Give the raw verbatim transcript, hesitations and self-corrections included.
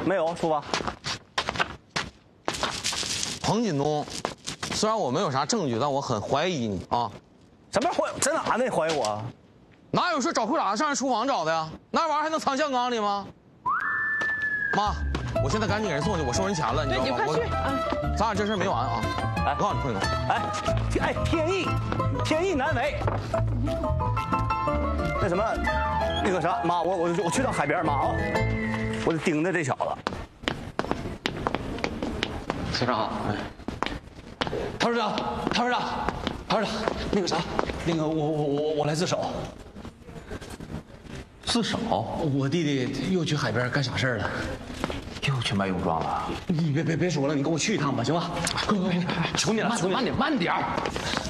没有，说吧。 彭锦东，虽然我没有啥证据，但我很怀疑你啊。 什么怀？在哪呢？怀疑我？ 哪有说找裤衩上人厨房找的呀？那玩意儿还能藏酱缸里吗？妈，我现在赶紧给人送去，我收人钱了，你知道吗？ 你快去啊！ 咱俩这事没完啊！哎，我告诉你，彭锦东， 哎，哎，天意，天意难违。那什么，那个啥，妈，我我我去趟海边，妈啊，我得盯着这小子。 先生好，哎，陶市长，陶市长，陶市长，那个啥，那个我我我我来自首。 自首？ 我弟弟又去海边干傻事了， 又去卖泳装了？ 你别别别说了，你跟我去一趟吧，行吧？快快快，求你了，求你了， 慢点，慢点。